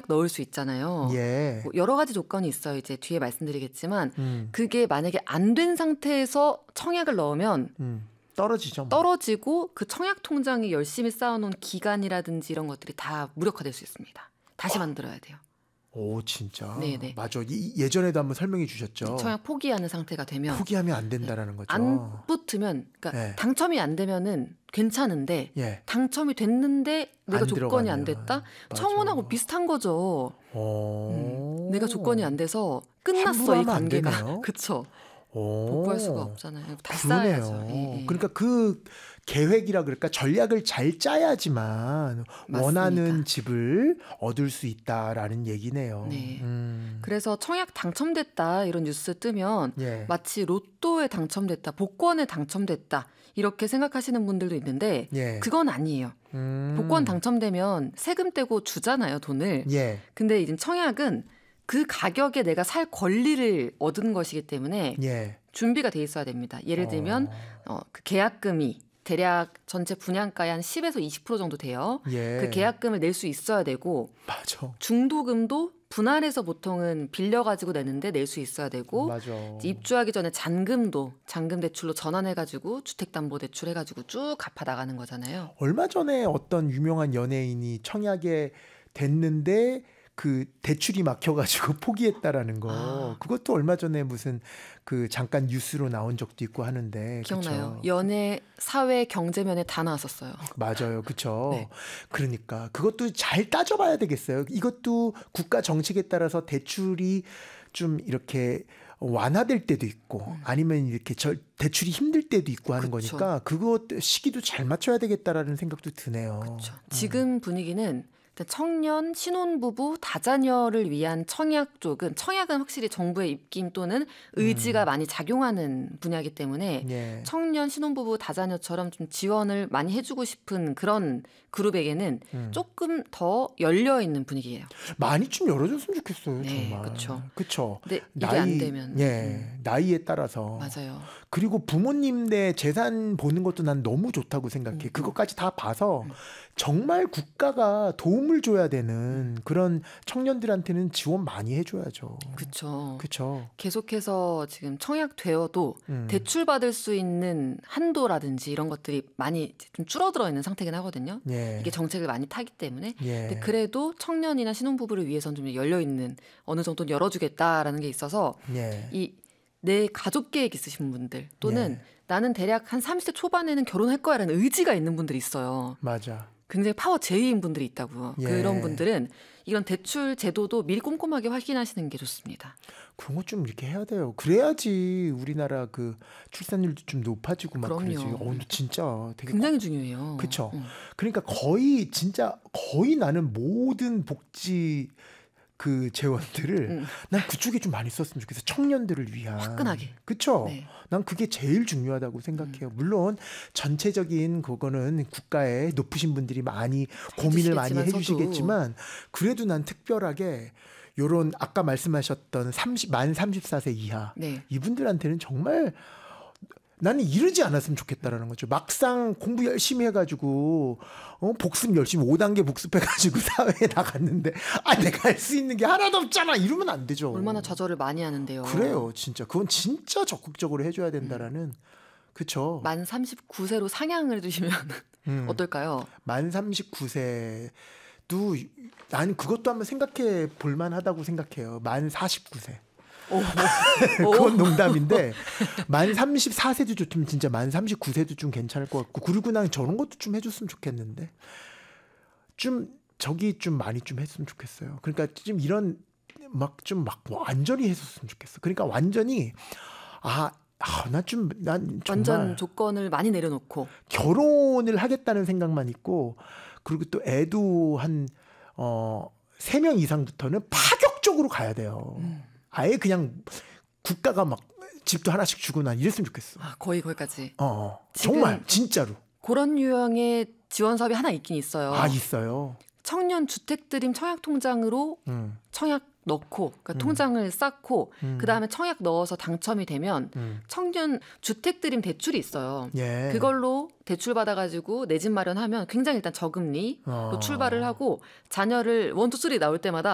넣을 수 있잖아요. 예. 뭐 여러 가지 조건이 있어요. 이제 뒤에 말씀드리겠지만 그게 만약에 안 된 상태에서 청약을 넣으면 떨어지죠. 뭐. 떨어지고 그 청약 통장이 열심히 쌓아놓은 기간이라든지 이런 것들이 다 무력화될 수 있습니다. 다시 만들어야 돼요. 오 진짜. 네네. 맞아. 예전에도 한번 설명해 주셨죠. 청약 포기하는 상태가 되면 포기하면 안 된다라는 거죠. 안 붙으면 그러니까 네. 당첨이 안 되면은 괜찮은데 예. 당첨이 됐는데 내가 안 조건이 안 들어가면. 됐다? 맞아. 청혼하고 비슷한 거죠. 내가 조건이 안 돼서 끝났어 함부로 이 하면 안 관계가. 되네요. 그렇죠. 오. 복구할 수가 없잖아요. 다 그러네요. 쌓아야죠. 예, 예. 그러니까 그 계획이라 그럴까 전략을 잘 짜야지만 맞습니다. 원하는 집을 얻을 수 있다라는 얘기네요. 네. 그래서 청약 당첨됐다 이런 뉴스 뜨면 예. 마치 로또에 당첨됐다, 복권에 당첨됐다 이렇게 생각하시는 분들도 있는데 예. 그건 아니에요. 복권 당첨되면 세금 떼고 주잖아요, 돈을. 예. 근데 이제 청약은 그 가격에 내가 살 권리를 얻은 것이기 때문에 예. 준비가 돼 있어야 됩니다. 예를 들면 그 계약금이 대략 전체 분양가의 한 10에서 20% 정도 돼요. 예. 그 계약금을 낼 수 있어야 되고 맞아. 중도금도 분할해서 보통은 빌려가지고 내는데 낼 수 있어야 되고 맞아. 입주하기 전에 잔금도 잔금 대출로 전환해가지고 주택담보대출 해가지고 쭉 갚아 나가는 거잖아요. 얼마 전에 어떤 유명한 연예인이 청약에 됐는데 그 대출이 막혀가지고 포기했다라는 거. 그것도 얼마 전에 무슨 그 잠깐 뉴스로 나온 적도 있고 하는데. 기억나요? 그쵸? 연애, 사회, 경제면에 다 나왔었어요. 맞아요. 그렇죠. 네. 그러니까 그것도 잘 따져봐야 되겠어요. 이것도 국가 정책에 따라서 대출이 좀 이렇게 완화될 때도 있고 아니면 이렇게 대출이 힘들 때도 있고 하는 그쵸. 거니까 그것 시기도 잘 맞춰야 되겠다라는 생각도 드네요. 그렇죠. 지금 분위기는 청년, 신혼부부, 다자녀를 위한 청약 쪽은 청약은 확실히 정부의 입김 또는 의지가 많이 작용하는 분야이기 때문에 예. 청년, 신혼부부, 다자녀처럼 좀 지원을 많이 해주고 싶은 그런 그룹에게는 조금 더 열려있는 분위기예요. 많이 좀 열어줬으면 좋겠어요. 네, 정말. 그쵸. 그쵸. 근데 이게 안 되면. 예, 나이에 따라서. 맞아요. 그리고 부모님 내 재산 보는 것도 난 너무 좋다고 생각해. 그것까지 다 봐서 정말 국가가 도움을 줘야 되는 그런 청년들한테는 지원 많이 해줘야죠. 그렇죠. 그렇죠. 계속해서 지금 청약되어도 대출받을 수 있는 한도라든지 이런 것들이 많이 좀 줄어들어 있는 상태긴 하거든요. 예. 이게 정책을 많이 타기 때문에. 예. 근데 그래도 청년이나 신혼부부를 위해서는 좀 열려있는 어느 정도는 열어주겠다라는 게 있어서 예. 내 가족 계획 있으신 분들 또는 예. 나는 대략 한 30대 초반에는 결혼할 거야라는 의지가 있는 분들이 있어요. 맞아. 굉장히 파워 제이인 분들이 있다고요. 예. 그런 분들은 이런 대출 제도도 미리 꼼꼼하게 확인하시는 게 좋습니다. 그런 거 좀 이렇게 해야 돼요. 그래야지 우리나라 그 출산율도 좀 높아지고 막 그럼요. 그러지. 진짜 되게 굉장히 중요해요. 그렇죠. 그러니까 거의 나는 모든 복지 그 재원들을 난 그쪽에 좀 많이 썼으면 좋겠어. 청년들을 위한. 화끈하게. 그렇죠. 네. 난 그게 제일 중요하다고 생각해요. 물론 전체적인 그거는 국가에 높으신 분들이 많이 고민을 많이 해주시겠지만 그래도 난 특별하게 요런 아까 말씀하셨던 만 34세 이하 네. 이분들한테는 정말 나는 이러지 않았으면 좋겠다라는 거죠. 막상 공부 열심히 해가지고 복습 열심히 5단계 복습해가지고 사회에 나갔는데 내가 할 수 있는 게 하나도 없잖아 이러면 안 되죠. 얼마나 좌절을 많이 하는데요. 그래요. 진짜 그건 진짜 적극적으로 해줘야 된다라는 그쵸. 만 39세로 상향을 해주시면 어떨까요? 만 39세도 난 그것도 한번 생각해 볼만하다고 생각해요. 만 49세. 그건 농담인데 만 34세도 좋지만 진짜 만 39세도 좀 괜찮을 것 같고 그리고 난 저런 것도 좀 해줬으면 좋겠는데 좀 많이 좀 했으면 좋겠어요. 그러니까 좀 이런 막 완전히 했었으면 좋겠어. 그러니까 완전히 난 정말 완전 조건을 많이 내려놓고 결혼을 하겠다는 생각만 있고 그리고 또 애도 한 3명 이상부터는 파격적으로 가야 돼요. 아예 그냥 국가가 막 집도 하나씩 주고 난 이랬으면 좋겠어. 거의 거기까지. 정말 진짜로. 그런 유형의 지원 사업이 하나 있긴 있어요. 있어요. 청년 주택드림 청약 통장으로 청약 넣고 그러니까 통장을 쌓고 그다음에 청약 넣어서 당첨이 되면 청년 주택드림 대출이 있어요. 예. 그걸로 대출 받아가지고 내 집 마련하면 굉장히 일단 저금리로 출발을 하고 자녀를 1, 2, 3 나올 때마다